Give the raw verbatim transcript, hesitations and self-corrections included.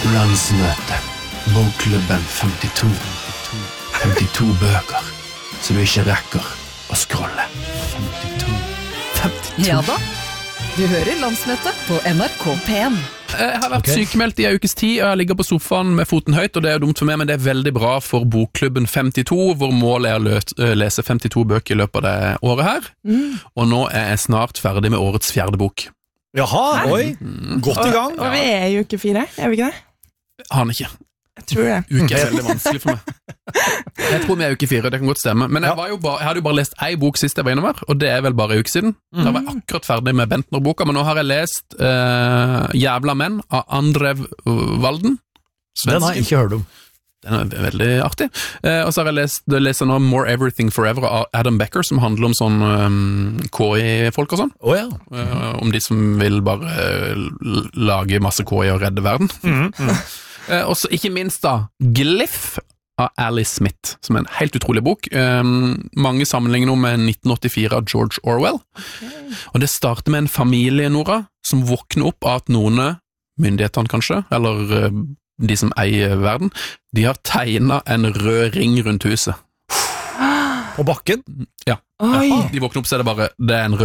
Landsmøte. Bokklubben femtito. femtito bøker, så du ikke rekker å scrolle. femtito. femtito. Ja da, du hører Landsmøtet på N R K P en. Jeg har vært Ok. sykemeldt i en ukes tid, og jeg ligger på sofaen med foten høyt, og det er jo dumt for meg, men det er veldig bra for Bokklubben femtito, hvor målet er å lø- lese femtito bøker i løpet av det året her. Og nå er jeg snart ferdig med årets fjerde bok. Jaha, oi, godt i gang. Og vi er i uke fire, er vi ikke det? Aner ikke. Jeg tror det. Uke er veldig vanskelig for meg. Jeg tror vi er uke fire, det kan godt stemme. Men jeg, var jo bare, jeg hadde jo bare lest ei bok sist jeg var innover, og det er vel bare en uke siden. Da var jeg akkurat ferdig med Bentner-boka, men nå har jeg lest uh, Jævla menn av Andrev Walden. Den har jeg ikke hørt om. Den er veldig artig. Eh, og så har jeg lest, jeg leser nå More Everything Forever av Adam Becker, som handler om sånn um, K I-folk og sånn. Å ja. Eh, om de som vil bare eh, l- lage masse K I og redde verden. Mm, mm. Eh, og så ikke minst da Glyph av Alice Smith, som er en helt utrolig bok. Um, mange sammenligner noe med nitten åttifire av George Orwell. Okay. Og det starter med en familie, Nora, som våkner opp av at noen, myndighetene kanskje, eller uh, de som eier verden, de har tegnet en rød ring rundt huset. På bakken? Ja. Oi. De våkner opp, så er det bare, det er en rød